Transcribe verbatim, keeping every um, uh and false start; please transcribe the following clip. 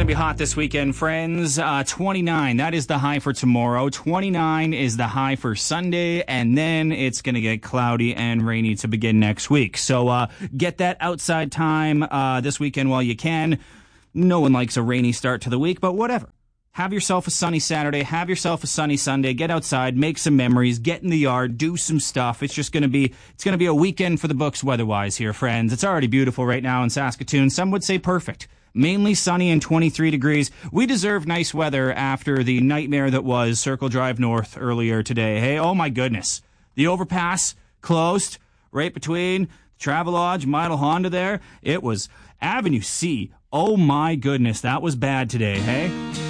going to be hot this weekend, friends. Uh, twenty-nine, that is the high for tomorrow. twenty-nine is the high for Sunday, and then it's going to get cloudy and rainy to begin next week. So uh, get that outside time uh, this weekend while you can. No one likes a rainy start to the week, but whatever. Have yourself a sunny Saturday. Have yourself a sunny Sunday. Get outside, make some memories, get in the yard, do some stuff. It's just going to be it's going to be a weekend for the books weather-wise here, friends. It's already beautiful right now in Saskatoon. Some would say perfect. Mainly sunny and twenty-three degrees. We deserve nice weather after the nightmare that was Circle Drive North earlier today. Hey, oh my goodness. The overpass closed right between Travelodge, Midle Honda there. It was Avenue C. Oh my goodness, that was bad today, hey?